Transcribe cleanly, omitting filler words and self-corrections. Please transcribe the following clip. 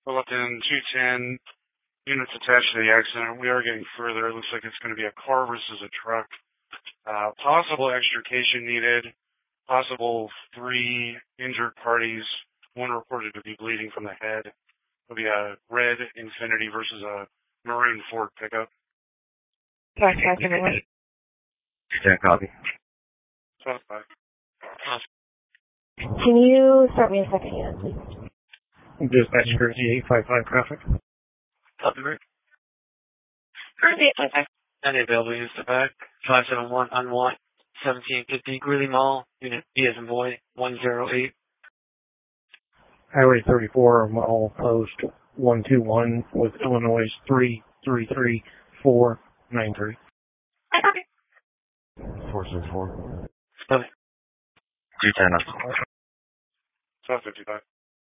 Bulletin 210, units attached to the accident. We are getting further. It looks like it's going to be a car versus a truck. Possible extrication needed. Possible 3 injured parties. 1 reported to be bleeding from the head. It'll be a red Infiniti versus a maroon Ford pickup. Stand copy. South by. Can you start me a second unit, please? Dispatch Jersey 855 traffic. Copy, Rick. Jersey 855. Any available units to back. 571 unwant 1750 Greeley Mall. Unit B as in boy 108. Highway 34 Mall Post 121 with Illinois 333493. Copy. 464. Copy. 210. South 55.